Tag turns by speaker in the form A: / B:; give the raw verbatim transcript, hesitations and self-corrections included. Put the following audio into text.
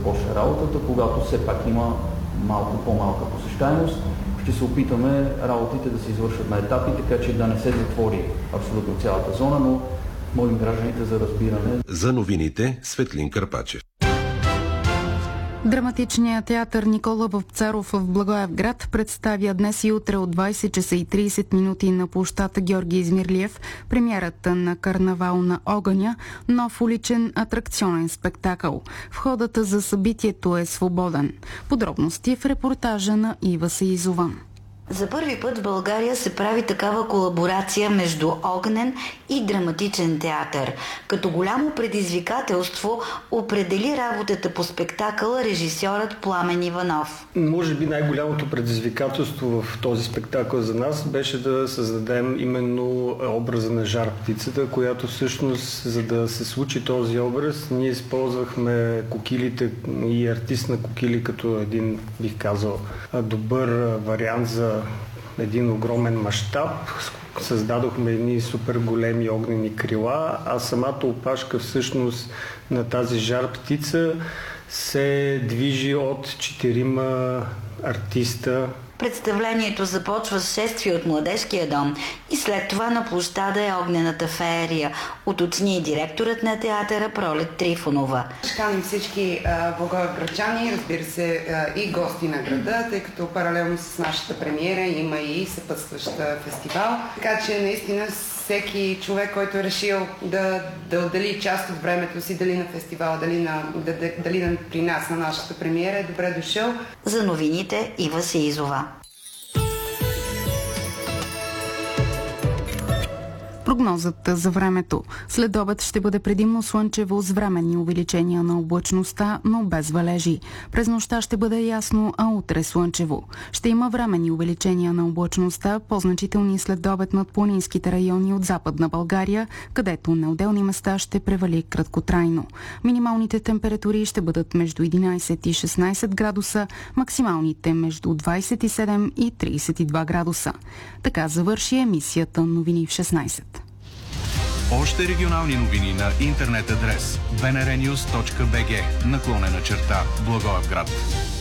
A: започне работата, когато все пак има малко по-малка посещаемост. Ще се опитаме работите да се извършат на етапи, така че да не се затвори абсолютно цялата зона, но молим гражданите за разбиране.
B: За новините Светлин Карпачев.
C: Драматичният театър Никола Вапцаров в Благоевград представя днес и утре от двайсет часа и трийсет минути на площад Георги Измирлиев премиерата на Карнавал на огъня, нов уличен атракционен спектакъл. Входът за събитието е свободен. Подробности в репортажа на Ива Саизова.
D: За първи път в България се прави такава колаборация между огнен и драматичен театър. Като голямо предизвикателство определи работата по спектакъла режисьорът Пламен Иванов.
E: Може би най-голямото предизвикателство в този спектакъл за нас беше да създадем именно образа на жар птицата, която всъщност, за да се случи този образ, ние използвахме кокилите и артист на кокили като един, бих казал, добър вариант за един огромен мащаб. Създадохме едни супер големи огнени крила, а самата опашка всъщност на тази жар птица се движи от четирима артиста.
D: Представлението започва с шествие от Младежкия дом и след това на площада е огнената феерия, уточни директорът на театъра Пролет Трифонова.
F: Каним всички благоевградчани, разбира се, а, и гости на града, тъй като паралелно с нашата премиера има и съпътстващ фестивал. Така че наистина всеки човек, който е решил да, да отдели част от времето си, дали на фестивал, дали, на, дали, дали на, при нас на нашата премиера, е добре дошъл.
D: За новините Ива Саизова.
C: Прогнозата за времето. След обед ще бъде предимно слънчево с временни увеличения на облачността, но без валежи. През нощта ще бъде ясно, а утре слънчево. Ще има временни увеличения на облачността, по-значителни след обед над планинските райони от Западна България, където на отделни места ще превали краткотрайно. Минималните температури ще бъдат между единайсет и шестнайсет градуса, максималните между двайсет и седем и трийсет и два градуса. Така завърши емисията Новини в шестнайсет.
G: Още регионални новини на интернет адрес би ен ар нюз точка би джи наклонена черта Благоевград.